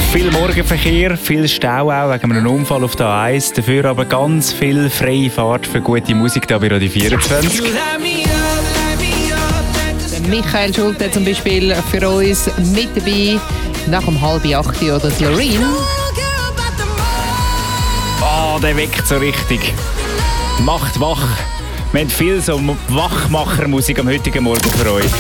Viel Morgenverkehr, viel Stau auch wegen einem Unfall auf der A1. Dafür aber ganz viel freie Fahrt für gute Musik hier bei Radio 24. Michael Schulte zum Beispiel für uns mit dabei. Nach um 7:30 oder Doreen. Oh, der weckt so richtig. Macht wach. Wir haben viel so Wachmachermusik am heutigen Morgen für euch.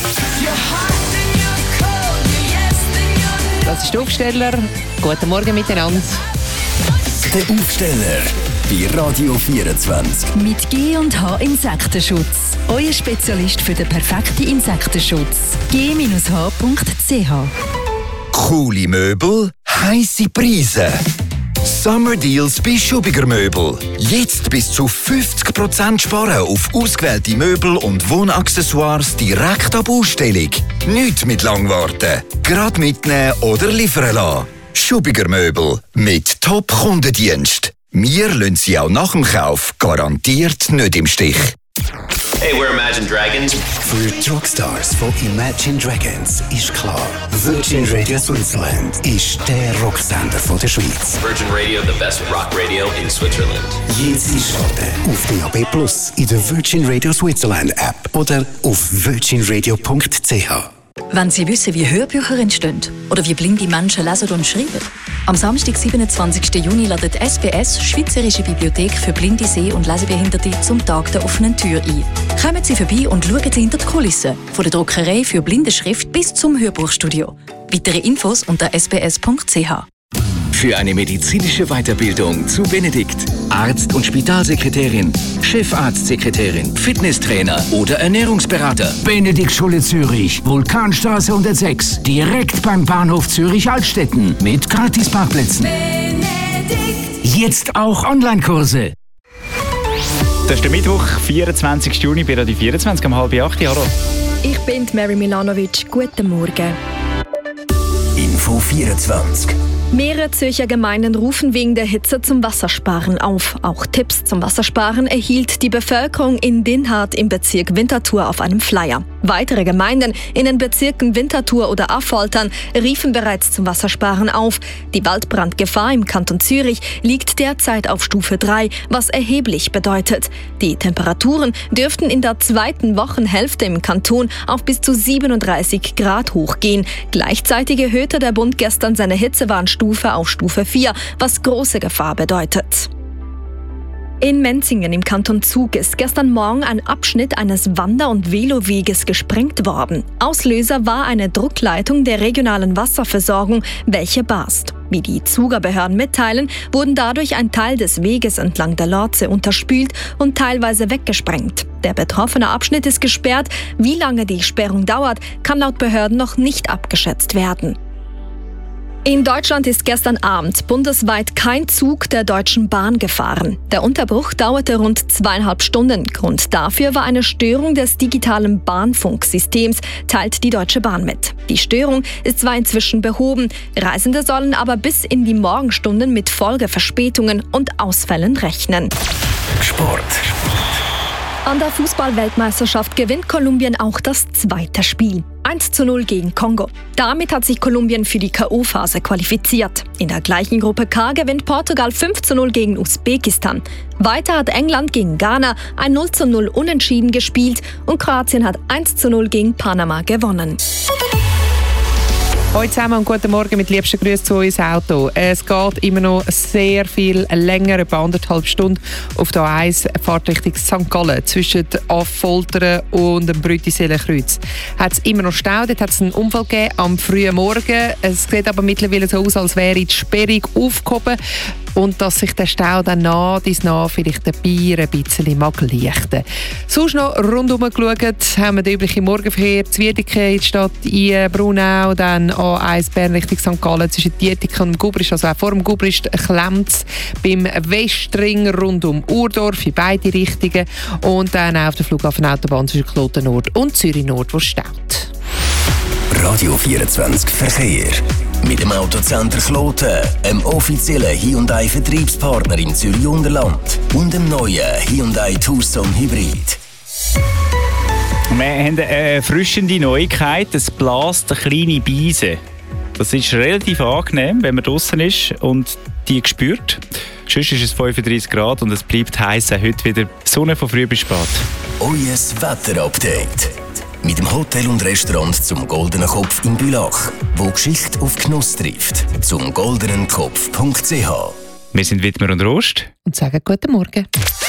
Das ist der Aufsteller. Guten Morgen miteinander. Der Aufsteller bei Radio 24. Mit G&H Insektenschutz. Euer Spezialist für den perfekten Insektenschutz. g-h.ch. Coole Möbel, heisse Preise. Summer Deals bei Schubiger Möbel. Jetzt bis zu 50% sparen auf ausgewählte Möbel und Wohnaccessoires direkt ab Ausstellung. Nicht mit lang warten. Gerade mitnehmen oder liefern lassen. Schubiger Möbel mit Top-Kundendienst. Wir lassen Sie auch nach dem Kauf garantiert nicht im Stich. Hey, we're Imagine Dragons. Für die Rockstars von Imagine Dragons ist klar, Virgin Radio Switzerland ist der Rocksender von der Schweiz. Virgin Radio, the best rock radio in Switzerland. Jetzt einschalten auf DAB+, in der Virgin Radio Switzerland App oder auf virginradio.ch. Wenn Sie wissen, wie Hörbücher entstehen oder wie blinde Menschen lesen und schreiben. Am Samstag, 27. Juni, ladet SBS Schweizerische Bibliothek für blinde Seh- und Lesebehinderte zum Tag der offenen Tür ein. Kommen Sie vorbei und schauen Sie hinter die Kulissen, von der Druckerei für blinde Schrift bis zum Hörbuchstudio. Weitere Infos unter sbs.ch. Für eine medizinische Weiterbildung zu Benedikt. Arzt- und Spitalsekretärin, Chefarztsekretärin, Fitnesstrainer oder Ernährungsberater. Benedikt Schule Zürich, Vulkanstraße 106, direkt beim Bahnhof Zürich-Altstetten mit Gratisparkplätzen. Benedikt. Jetzt auch Online-Kurse. Das ist der Mittwoch, 24. Juni bei Radio 24 um 7:30. Hallo. Ich bin Mary Milanovic. Guten Morgen. Info 24. Mehrere Zürcher Gemeinden rufen wegen der Hitze zum Wassersparen auf. Auch Tipps zum Wassersparen erhielt die Bevölkerung in Dinhard im Bezirk Winterthur auf einem Flyer. Weitere Gemeinden in den Bezirken Winterthur oder Affoltern riefen bereits zum Wassersparen auf. Die Waldbrandgefahr im Kanton Zürich liegt derzeit auf Stufe 3, was erheblich bedeutet. Die Temperaturen dürften in der zweiten Wochenhälfte im Kanton auf bis zu 37 Grad hochgehen. Gleichzeitig erhöhte der Bund gestern seine Hitzewarnstufe auf Stufe 4, was große Gefahr bedeutet. In Menzingen im Kanton Zug ist gestern Morgen ein Abschnitt eines Wander- und Veloweges gesprengt worden. Auslöser war eine Druckleitung der regionalen Wasserversorgung, welche barst. Wie die Zuger Behörden mitteilen, wurden dadurch ein Teil des Weges entlang der Lorze unterspült und teilweise weggesprengt. Der betroffene Abschnitt ist gesperrt. Wie lange die Sperrung dauert, kann laut Behörden noch nicht abgeschätzt werden. In Deutschland ist gestern Abend bundesweit kein Zug der Deutschen Bahn gefahren. Der Unterbruch dauerte rund 2,5 Stunden. Grund dafür war eine Störung des digitalen Bahnfunksystems, teilt die Deutsche Bahn mit. Die Störung ist zwar inzwischen behoben, Reisende sollen aber bis in die Morgenstunden mit Folgeverspätungen und Ausfällen rechnen. Sport. An der Fußball-Weltmeisterschaft gewinnt Kolumbien auch das zweite Spiel. 1:0 gegen Kongo. Damit hat sich Kolumbien für die K.O.-Phase qualifiziert. In der gleichen Gruppe K gewinnt Portugal 5:0 gegen Usbekistan. Weiter hat England gegen Ghana ein 0:0 unentschieden gespielt und Kroatien hat 1:0 gegen Panama gewonnen. Hallo zusammen und guten Morgen mit liebsten Grüßen zu uns Auto. Es geht immer noch sehr viel länger, etwa 1,5 Stunden auf der A1 Fahrt Richtung St. Gallen zwischen Affoltern und dem Brütiseelenkreuz. Hat es immer noch Stau, dort hat es einen Unfall gegeben am frühen Morgen. Es sieht aber mittlerweile so aus, als wäre die Sperrung aufgehoben und dass sich der Stau dann nach vielleicht ein bisschen mag lichten. Sonst noch rundherum geschaut, haben wir den üblichen Morgenverkehr, Zwiedeke in die Stadt Brunau, dann A1 Bern Richtung St. Gallen zwischen Dietike und Gubrist, also auch vor dem Gubrist klemmt beim Westring rund um Urdorf in beide Richtungen und dann auch auf der Flughafenautobahn zwischen Kloten Nord und Zürich Nord, wo es staut. Radio 24 Verkehr. Mit dem Autocenter Kloten, einem offiziellen Hyundai-Vertriebspartner in Zürich-Unterland und dem neuen Hyundai Tucson Hybrid. Wir haben eine erfrischende Neuigkeit. Es blast eine kleine Beise. Das ist relativ angenehm, wenn man draußen ist und die spürt. Sonst ist es 35 Grad und es bleibt heiß. Heute wieder Sonne von früh bis spät. Euer Wetterupdate. Mit dem Hotel und Restaurant zum Goldenen Kopf in Bülach, wo Geschichte auf Genuss trifft. Zum goldenenkopf.ch. Wir sind Wittmer und Rost. Und sagen guten Morgen.